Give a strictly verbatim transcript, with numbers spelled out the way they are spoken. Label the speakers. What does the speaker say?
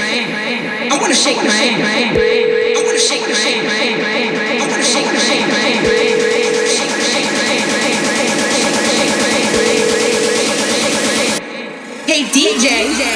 Speaker 1: I wanna shake my hand. I wanna shake my hand. I wanna shake my hand. Hey D J.